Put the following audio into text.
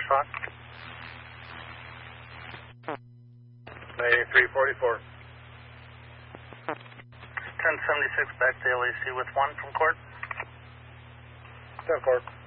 Fox. 9344. 1076 back to LAC with 1 from court. 10 court.